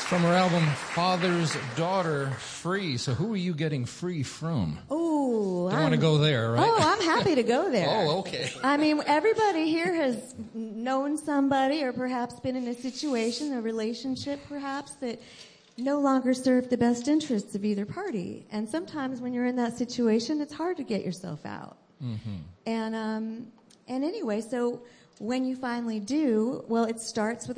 From her album Father's Daughter, Free. So who are you getting free from? Oh, Don't want to go there, right? Oh, I'm happy to go there. Oh, okay. I mean, everybody here has known somebody or perhaps been in a situation, a relationship perhaps, that no longer served the best interests of either party. And sometimes when you're in that situation, it's hard to get yourself out. Mm-hmm. And anyway, so when you finally do, well, it starts with